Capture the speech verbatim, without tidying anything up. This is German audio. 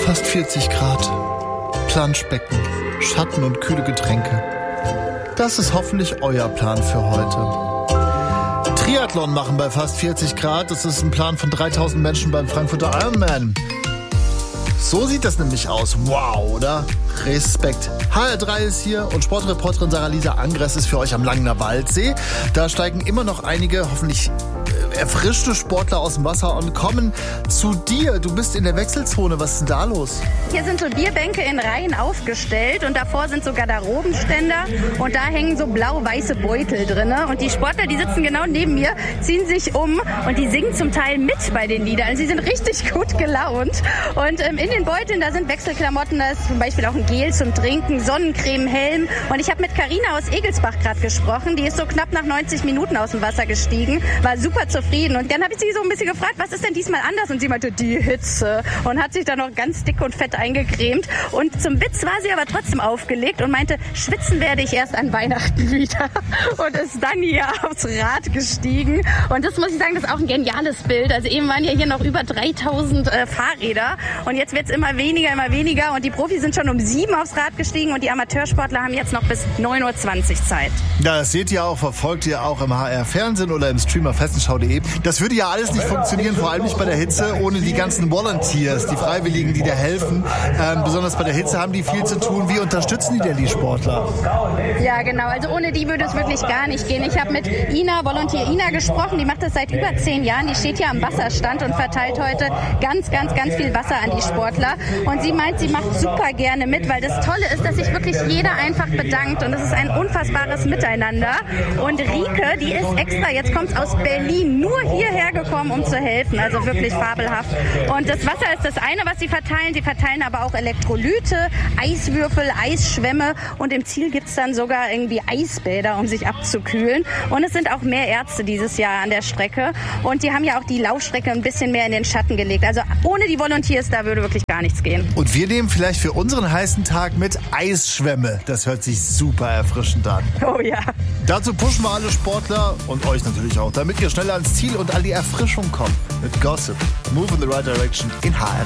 Fast vierzig Grad, Planschbecken, Schatten und kühle Getränke. Das ist hoffentlich euer Plan für heute. Triathlon machen bei fast vierzig Grad, das ist ein Plan von dreitausend Menschen beim Frankfurter Ironman. So sieht das nämlich aus. Wow, oder? Respekt. H R drei ist hier und Sportreporterin Sarah-Lisa Angres ist für euch am Langener Waldsee. Da steigen immer noch einige, hoffentlich erfrischte Sportler aus dem Wasser und kommen zu dir. Du bist in der Wechselzone. Was ist denn da los? Hier sind so Bierbänke in Reihen aufgestellt und davor sind so Garderobenständer und da hängen so blau-weiße Beutel drin. Und die Sportler, die sitzen genau neben mir, ziehen sich um und die singen zum Teil mit bei den Liedern. Sie sind richtig gut gelaunt. Und ähm, in den Beuteln, da sind Wechselklamotten, da ist zum Beispiel auch ein Gel zum Trinken, Sonnencreme, Helm. Und ich habe mit Carina aus Egelsbach gerade gesprochen. Die ist so knapp nach neunzig Minuten aus dem Wasser gestiegen, war super zufrieden. Und dann habe ich sie so ein bisschen gefragt, was ist denn diesmal anders? Und sie meinte, die Hitze. Und hat sich dann noch ganz dick und fett eingecremt. Und zum Witz war sie aber trotzdem aufgelegt und meinte, schwitzen werde ich erst an Weihnachten wieder. Und ist dann hier aufs Rad gestiegen. Und das muss ich sagen, das ist auch ein geniales Bild. Also eben waren ja hier noch über dreitausend äh, Fahrräder. Und jetzt wird es immer weniger, immer weniger. Und die Profis sind schon um sieben aufs Rad gestiegen. Und die Amateursportler haben jetzt noch bis neun Uhr zwanzig Zeit. Ja, das seht ihr auch, verfolgt ihr auch im H R-Fernsehen oder im Stream auf fessenschau punkt de. Das würde ja alles nicht funktionieren, vor allem nicht bei der Hitze, ohne die ganzen Volunteers, die Freiwilligen, die da helfen. Ähm, besonders bei der Hitze haben die viel zu tun. Wie unterstützen die denn die Sportler? Ja, genau. Also ohne die würde es wirklich gar nicht gehen. Ich habe mit Ina, Volunteer Ina, gesprochen. Die macht das seit über zehn Jahren. Die steht hier am Wasserstand und verteilt heute ganz, ganz, ganz viel Wasser an die Sportler. Und sie meint, sie macht super gerne mit, weil das Tolle ist, dass sich wirklich jeder einfach bedankt. Und es ist ein unfassbares Miteinander. Und Rike, die ist extra, jetzt kommt es aus Berlin, nur hierher gekommen, um zu helfen. Also wirklich fabelhaft. Und das Wasser ist das eine, was sie verteilen. Sie verteilen aber auch Elektrolyte, Eiswürfel, Eisschwämme. Und im Ziel gibt es dann sogar irgendwie Eisbäder, um sich abzukühlen. Und es sind auch mehr Ärzte dieses Jahr an der Strecke. Und die haben ja auch die Laufstrecke ein bisschen mehr in den Schatten gelegt. Also ohne die Volunteers, da würde wirklich gar nichts gehen. Und wir nehmen vielleicht für unseren heißen Tag mit Eisschwämme. Das hört sich super erfrischend an. Oh ja. Dazu pushen wir alle Sportler und euch natürlich auch, damit ihr schneller ans Ziel und an die Erfrischung kommt. Mit Gossip. Move in the right direction in H R.